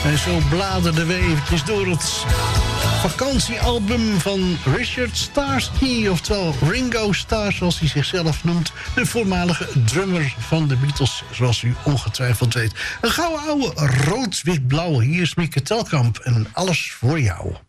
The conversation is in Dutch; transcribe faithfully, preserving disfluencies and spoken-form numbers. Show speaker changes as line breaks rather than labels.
En zo bladerden we eventjes door het vakantiealbum van Richard Starsky, oftewel Ringo Starr, zoals hij zichzelf noemt. De voormalige drummer van de Beatles, zoals u ongetwijfeld weet. Een gouden oude rood-wit-blauwe. Hier is Mieke Telkamp en alles voor jou.